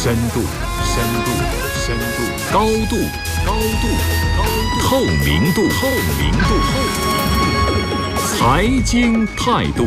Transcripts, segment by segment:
深度，深度，深度，高度，高度，高度，透明度，透明度，财经态度。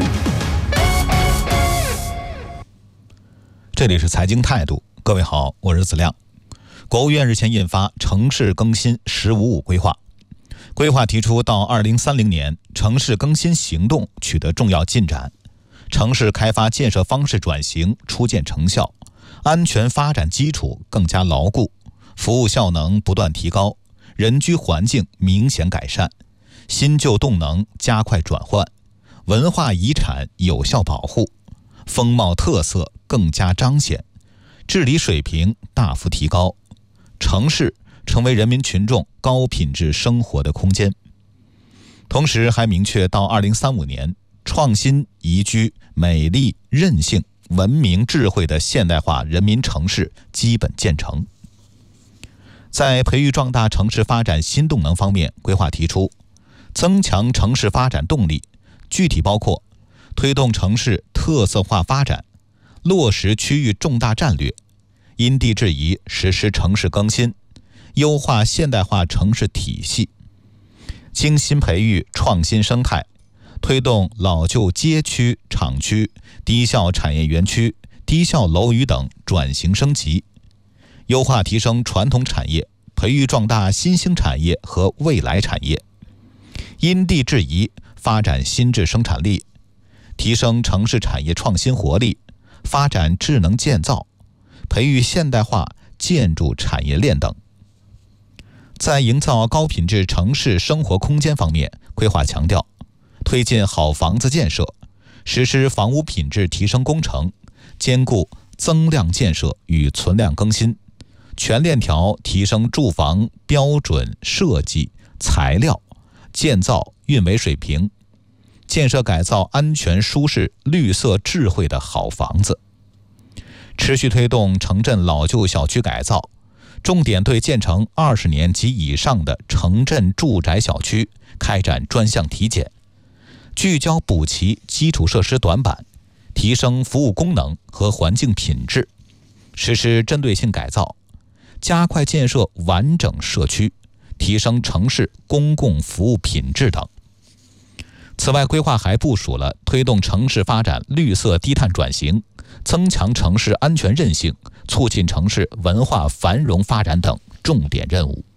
这里是财经态度，各位好，我是子亮。国务院日前印发城市更新“十五五”规划，规划提出到2030年，城市更新行动取得重要进展，城市开发建设方式转型初见成效，安全发展基础更加牢固，服务效能不断提高，人居环境明显改善，新旧动能加快转换，文化遗产有效保护，风貌特色更加彰显，治理水平大幅提高，城市成为人民群众高品质生活的空间。同时还明确到2035年，创新宜居、美丽、韧性、文明、智慧的现代化人民城市基本建成。在培育壮大城市发展新动能方面，规划提出增强城市发展动力，具体包括推动城市特色化发展，落实区域重大战略，因地制宜实施城市更新，优化现代化城市体系，精心培育创新生态，推动老旧街区、厂区、低效产业园区、低效楼宇等转型升级，优化提升传统产业，培育壮大新兴产业和未来产业，因地制宜发展新质生产力，提升城市产业创新活力，发展智能建造，培育现代化建筑产业链等。在营造高品质城市生活空间方面，规划强调推进好房子建设，实施房屋品质提升工程，兼顾增量建设与存量更新，全链条提升住房标准设计、材料、建造、运维水平，建设改造安全舒适、绿色智慧的好房子。持续推动城镇老旧小区改造，重点对建成20年及以上的城镇住宅小区开展专项体检，聚焦补齐基础设施短板，提升服务功能和环境品质，实施针对性改造，加快建设完整社区，提升城市公共服务品质等。此外，规划还部署了推动城市发展绿色低碳转型，增强城市安全韧性，促进城市文化繁荣发展等重点任务。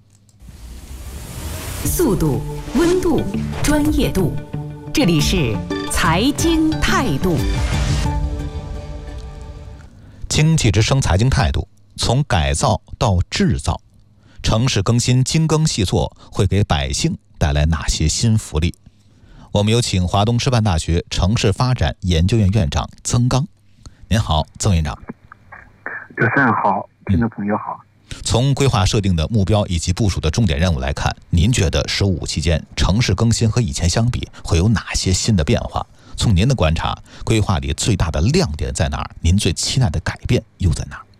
速度、温度、专业度，这里是财经态度。 经济之声财经态度，从改造到制造，城市更新精耕细作会给百姓带来哪些新福利？我们有请华东师范大学城市发展研究院院长曾刚。您好，曾院长。 主持人好，听众朋友好。 从规划设定的目标以及部署的重点任务来看，您觉得15五期间城市更新和以前相比会有哪些新的变化？从您的观察，规划里最大的亮点在哪儿？您最期待的改变又在哪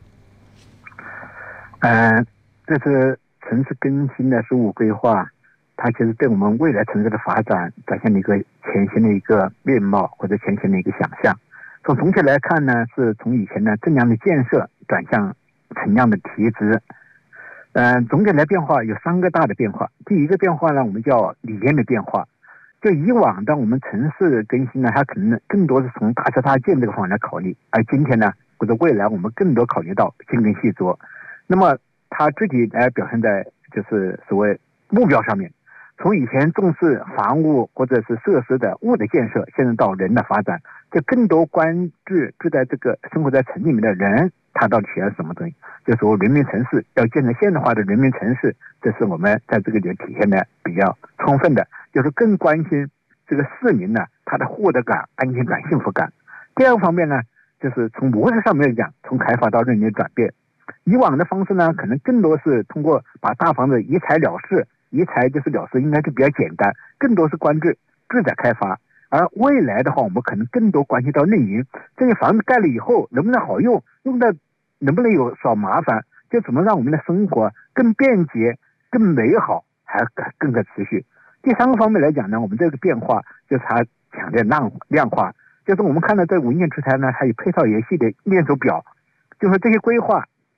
儿？这是城市更新的15五规划，它其实对我们未来城市的发展展现了一个全新的一个面貌，或者全新的一个想象。从总体来看呢，是从以前的正量的建设转向存量的提质。总体来变化有3个大的变化。第一个变化呢，我们叫理念的变化。就以往的我们城市更新呢，它可能更多是从大车大建这个方面来考虑，而今天呢，或者未来我们更多考虑到精耕细作。那么它具体来表现在就是所谓目标上面。从以前重视房屋或者是设施的物的建设，现在到人的发展，就更多关注住在这个生活在城里面的人，他到底需要什么东西，就是说人民城市要建成现代化的人民城市，这是我们在这个里体现的比较充分的，就是更关心这个市民呢他的获得感、安全感、幸福感。第二个方面呢，就是从模式上面来讲，从开发到认真转变。以往的方式呢，可能更多是通过把大房子一拆了事，一拆就是了事，应该就比较简单，更多是关注住宅开发。而未来的话，我们可能更多关系到内营，这个房子盖了以后能不能好用，用的能不能有少麻烦，就怎么让我们的生活更便捷、更美好，还更可持续。第3个方面来讲呢，我们这个变化就是它强调量化，就是我们看到这文件出台呢，还有配套游戏的链手表，就是这些规划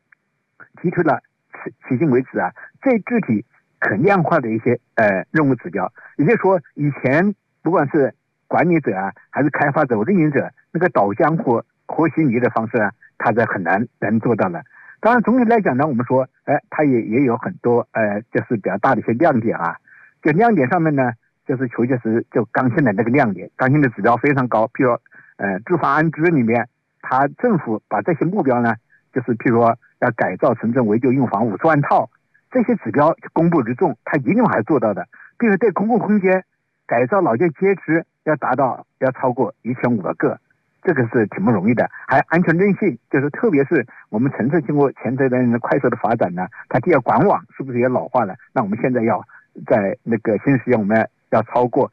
提出了迄今为止最具体可量化的一些任务指标。也就是说，以前不管是管理者还是开发者、运营者，那个导浆或和稀泥的方式它是很难做到的。当然，总体来讲呢，我们说，它也有很多就是比较大的一些亮点就亮点上面呢，就是就刚性的那个亮点，刚性的指标非常高。譬如住房安置里面，它政府把这些目标呢，就是譬如说要改造城镇维旧用房50万套，这些指标公布之重，它一定还做到的。比如对公共空间改造老旧街区要超过1500个。这个是挺不容易的。还有安全韧性，就是特别是我们城市经过前这段快速的发展呢，它第二管网是不是也老化了？那我们现在要在那个新时间我们要超过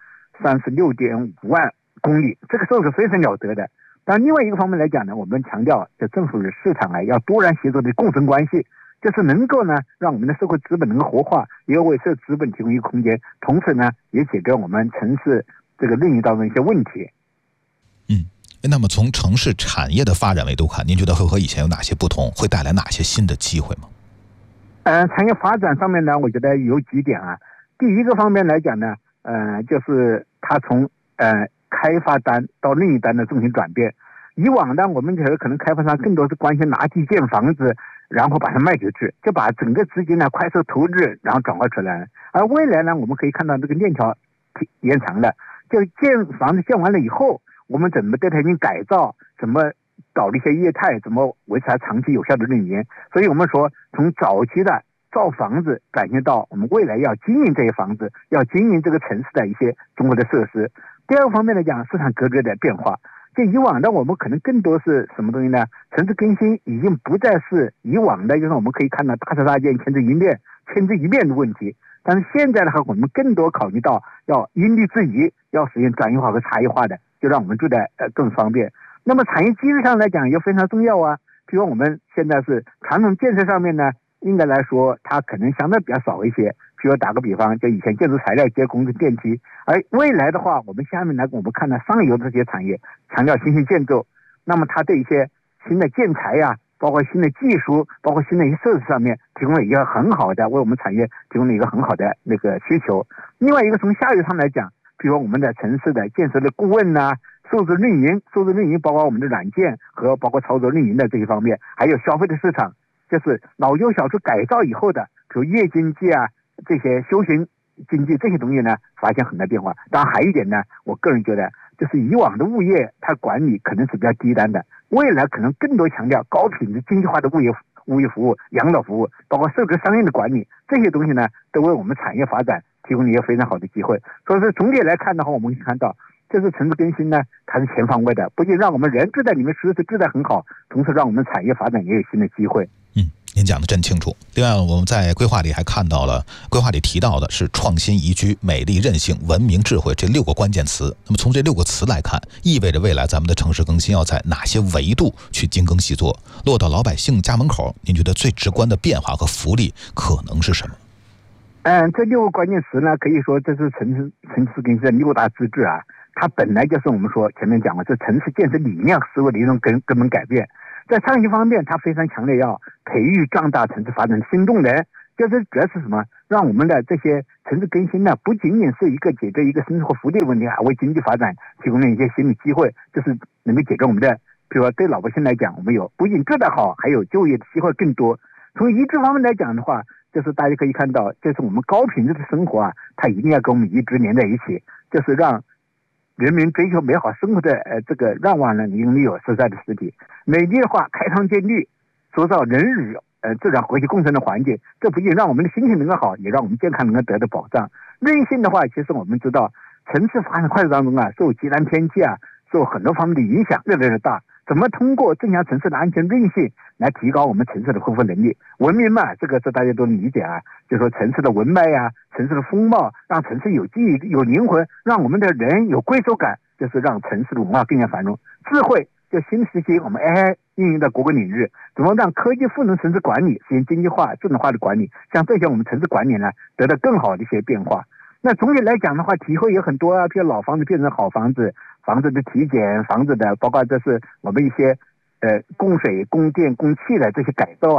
36.5万公里，这个数是非常了得的。但另外一个方面来讲呢，我们强调就政府与市场要多元协作的共生关系，就是能够呢让我们的社会资本能够活化，也要为社会资本提供一个空间，同时呢也解决我们城市这个运营当中一些问题。 那么从城市产业的发展维度看，您觉得会和以前有哪些不同，会带来哪些新的机会吗？ 产业发展上面呢，我觉得有几点第一个方面来讲呢，就是它从开发单到运营单的重心转变。以往呢，我们可能开发商更多是关心拿地建房子，然后把它卖出去，就把整个资金呢快速投入，然后转化出来。而未来呢，我们可以看到这个链条延长了，就建房子建完了以后，我们怎么对它进行改造，怎么搞一些业态，怎么维持它长期有效的运营。所以我们说，从早期的造房子转型到我们未来要经营这些房子，要经营这个城市的一些中国的设施。第二个方面来讲，市场格局的变化。就以往的我们可能更多是什么东西呢？城市更新已经不再是以往的，就是我们可以看到大车大建、千之一面的问题。但是现在的话，我们更多考虑到要因地制宜，要实现专业化和差异化的，就让我们住的更方便。那么产业机制上来讲也非常重要比如我们现在是传统建设上面呢，应该来说它可能相对比较少一些。比如打个比方，就以前建筑材料接工的电梯，而未来的话，我们下面来我们看到上游这些产业强调新型建筑，那么它对一些新的建材包括新的技术，包括新的一些设施上面提供了一个很好的，为我们产业提供了一个很好的那个需求。另外一个从下游上来讲，比如我们的城市的建设的顾问数字运营包括我们的软件和包括操作运营的这些方面，还有消费的市场，就是老旧小区改造以后的，比如夜经济这些休闲经济这些东西呢，发现很大变化。当然还有一点呢，我个人觉得就是以往的物业它管理可能是比较低端的，未来可能更多强调高品质经济化的物业服务、养老服务，包括社区商业的管理，这些东西呢都为我们产业发展提供了一个非常好的机会。所以说总体来看的话，我们可以看到这次城市更新呢，它是全方位的，不仅让我们人住在里面实时住得很好，同时让我们产业发展也有新的机会。 您讲的真清楚。另外，我们在规划里还看到了，规划里提到的是创新宜居、美丽韧性、文明智慧这6个关键词。那么从这6个词来看，意味着未来咱们的城市更新要在哪些维度去精耕细作，落到老百姓家门口？您觉得最直观的变化和福利可能是什么？ 这6个关键词呢，可以说这是城市更新的6大支柱它本来就是我们说前面讲过，这城市建设理念思维的一种根本改变。在创新方面，它非常强烈要培育壮大城市发展的新动能，就是主要是什么？让我们的这些城市更新呢，不仅仅是一个解决一个生活福利问题为经济发展提供了一些新的机会，就是能够解决我们的，比如说对老百姓来讲，我们有不仅住得好，还有就业的机会更多。从宜居方面来讲的话，就是大家可以看到，就是我们高品质的生活它一定要跟我们宜居连在一起，就是让人民追求美好生活的这个愿望呢，应有实在的实体。美丽的话，开创建立，塑造人与自然和谐共生的环境，这不仅让我们的心情能够好，也让我们健康能够得到保障。韧性的话，其实我们知道，城市发展快速当中受极端天气受很多方面的影响越来越大。怎么通过增强城市的安全韧性来提高我们城市的恢复能力？文明这个是大家都理解就是说城市的文脉城市的风貌，让城市有记忆、有灵魂，让我们的人有归属感，就是让城市的文化更加繁荣。智慧就新时期我们 AI 运营的各个领域，怎么让科技赋能城市管理，实现经济化、智能化的管理，像这些我们城市管理呢得到更好的一些变化。那总体来讲的话，体会有很多比如老房子变成好房子，房子的体检，房子的包括这是我们一些供水、供电、供气的这些改造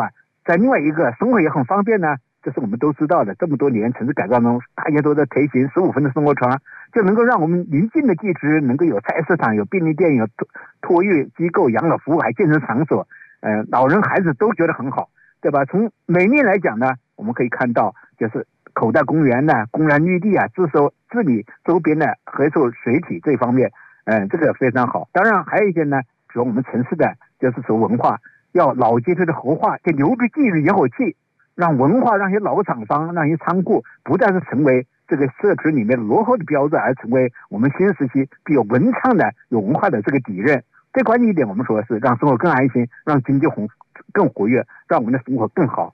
在另外一个生活也很方便呢，这是我们都知道的。这么多年城市改造中，大家都在推行15分的生活圈，就能够让我们邻近的地区能够有菜市场、有便利店、有托育机构、养老服务，还健身场所，老人孩子都觉得很好，对吧？从美丽来讲呢，我们可以看到就是口袋公园呢、公园绿地啊、治理周边的河流水体这一方面，这个非常好。当然还有一点呢，比如我们城市的就是说文化，要老街区的活化，就留住记忆的烟火气，让文化、让一些老厂商、让一些仓库不但是成为这个社区里面落后的标志，而成为我们新时期具有文创的、有文化的这个底蕴。最关键一点，我们说的是让生活更安心，让经济更活跃，让我们的生活更好。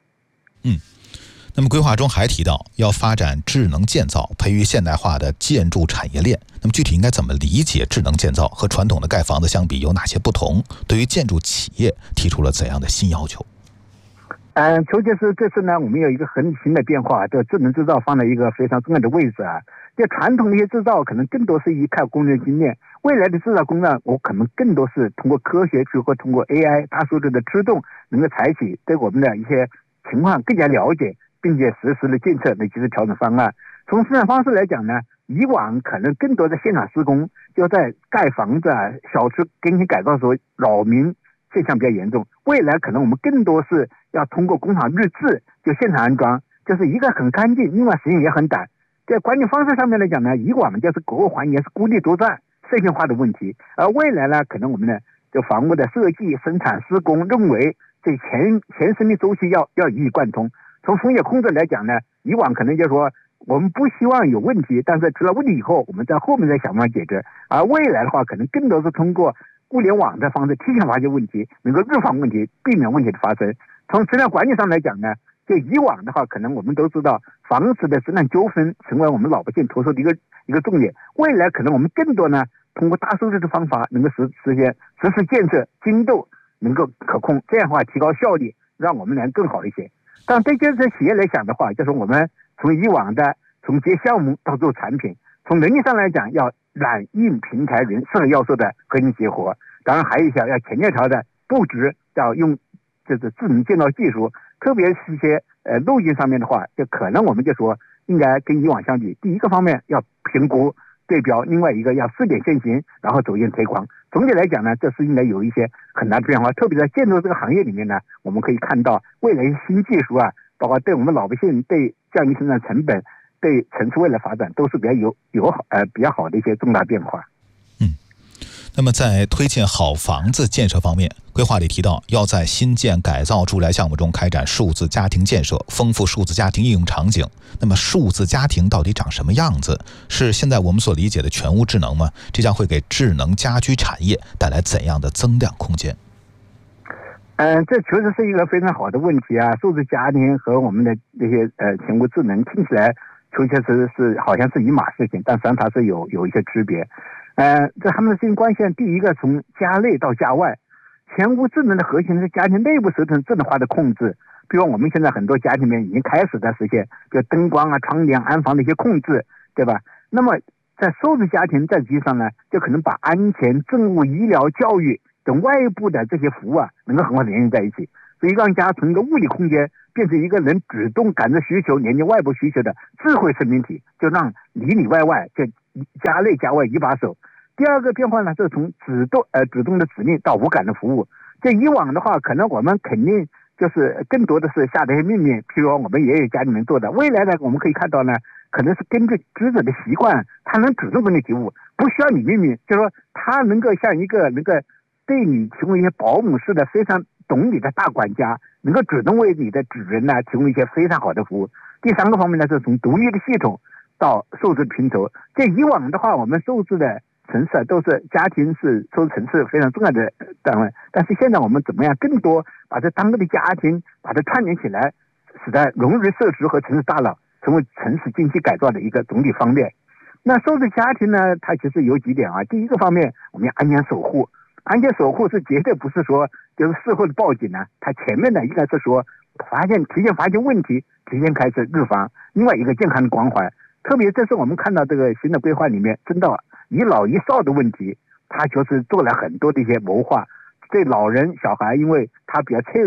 那么规划中还提到要发展智能建造，培育现代化的建筑产业链。那么具体应该怎么理解智能建造？和传统的盖房子相比有哪些不同？对于建筑企业提出了怎样的新要求？ 尤其是这次呢，我们有一个很新的变化，这智能制造放在一个非常重要的位置啊。这传统的一些制造可能更多是依靠工人经验，未来的制造工呢，我可能更多是通过科学，或通过 AI 大数据的驱动，能够采取对我们的一些情况更加了解，并且实时的监测以及是调整方案。从生产方式来讲呢，以往可能更多的现场施工，就在盖房子啊、小区更新改造的时候，扰民现象比较严重。未来可能我们更多是要通过工厂日志，就现场安装，就是一个很干净，另外时间也很短。在管理方式上面来讲呢，以往就是各个环节是孤立作战、碎片化的问题，而未来呢，可能我们的这房屋的设计、生产、施工认为这全生命周期要一以贯通。从风险控制来讲呢，以往可能就是说我们不希望有问题，但是出了问题以后，我们在后面再想办法解决。而未来的话，可能更多是通过物联网的方式提前发现问题，能够预防问题，避免问题的发生。从质量管理上来讲呢，就以往的话，可能我们都知道防止的质量纠纷成为我们老百姓投诉的一个重点。未来可能我们更多呢，通过大数据的方法，能够实现实时建设精度能够可控，这样的话提高效率，让我们能更好一些。但对建设企业来讲的话，就是我们从以往的从接项目到做产品，从能力上来讲，要软硬平台人4个要素的合理结合。当然还有一项要前链条的布局，要用就是智能建造技术，特别是一些路径上面的话，就可能我们就说应该跟以往相比，第一个方面要评估对标，另外一个要试点现行，然后走进推广。总体来讲呢，这是应该有一些很大的变化，特别在建筑这个行业里面呢，我们可以看到未来新技术啊，包括对我们老百姓、对降低生产成本、对城市未来发展都是比较好的一些重大变化。 那么在推进好房子建设方面，规划里提到要在新建改造住宅项目中开展数字家庭建设，丰富数字家庭应用场景。那么数字家庭到底长什么样子？是现在我们所理解的全屋智能吗？这将会给智能家居产业带来怎样的增量空间？ 这确实是一个非常好的问题啊！数字家庭和我们的这些全屋智能听起来确实是好像是一码事情，但实际上它是有一些区别。这他们的事情关系，第一个从家内到家外，全屋智能的核心是家庭内部实成智能化的控制。比如我们现在很多家庭里面已经开始在实现，比如灯光啊、窗帘、安防的一些控制，对吧？那么在数字家庭在基础上呢，就可能把安全、政务、医疗、教育等外部的这些服务啊，能够很好联系在一起，所以让家从一个物理空间变成一个能主动感知需求、连接外部需求的智慧生命体，就让里里外外就家内家外一把手。第二个变化呢，是从主动的指令到无感的服务。这以往的话，可能我们肯定就是更多的是下的一些命令，譬如我们爷爷家里面做的。未来呢，我们可以看到呢，可能是根据知者的习惯，他能主动给你提供，不需要你命令，就是说他能够像一个能够对你提供一些保姆式的非常懂你的大管家，能够主动为你的主人呢提供一些非常好的服务。第三个方面呢，是从独立的系统到数字拼凑。这以往的话，我们数字的城市都是家庭是作为城市非常重要的单位，但是现在我们怎么样更多把这单个的家庭把它串联起来，使得融入社区和城市大脑，成为城市经济改造的一个总体方面。那数字家庭呢，它其实有几点啊。第一个方面，我们要安全守护。安全守护是绝对不是说就是事后的报警呢，它前面呢应该是说提前发现问题，提前开始预防。另外一个健康的关怀，特别这是我们看到这个新的规划里面，真的一老一少的问题，它就是做了很多的一些谋划。对老人小孩，因为他比较脆弱，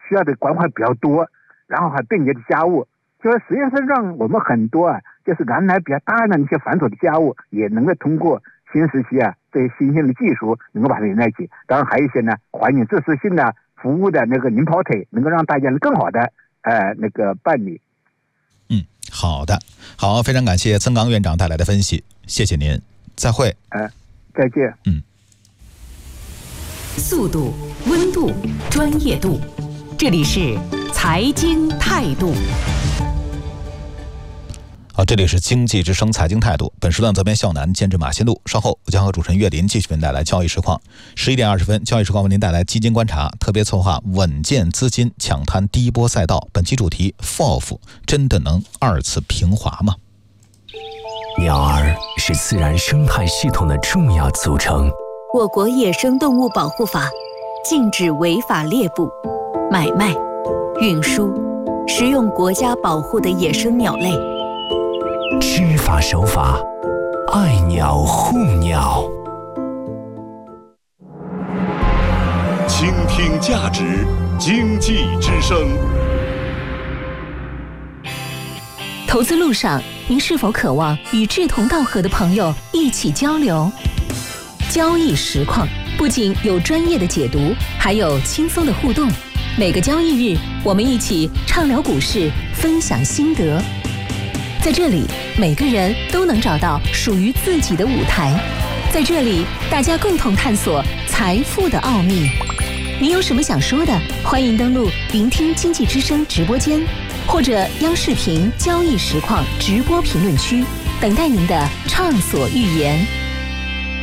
需要的关怀比较多，然后还便捷的家务，就是实际上是让我们很多就是原来比较大的一些繁琐的家务，也能够通过新时期这些新鲜的技术能够把它连在一起。当然还有一些呢环境自适性的服务的那个零跑腿，能够让大家更好的那个办理。 好的，好，非常感谢曾刚院长带来的分析，谢谢您，再会。 再见。 速度、温度、专业度，这里是财经态度。 好，这里是经济之声财经态度。本时段责编向南，监制马新路。稍后我将和主持人岳林继续为您带来交易实况。11点20分，交易实况为您带来基金观察特别策划，稳健资金抢滩第一波赛道。本期主题 ：FOF 真的能二次平滑吗？ 鸟儿是自然生态系统的重要组成。 我国野生动物保护法禁止违法猎捕、买卖、运输、食用国家保护的野生鸟类。 知法守法，爱鸟护鸟。 倾听价值，经济之声。 投资路上，您是否渴望与志同道合的朋友一起交流？交易实况不仅有专业的解读，还有轻松的互动。每个交易日，我们一起畅聊股市，分享心得。在这里，每个人都能找到属于自己的舞台。在这里，大家共同探索财富的奥秘。您有什么想说的？欢迎登录聆听经济之声直播间，或者央视频交易实况直播评论区，等待您的畅所欲言。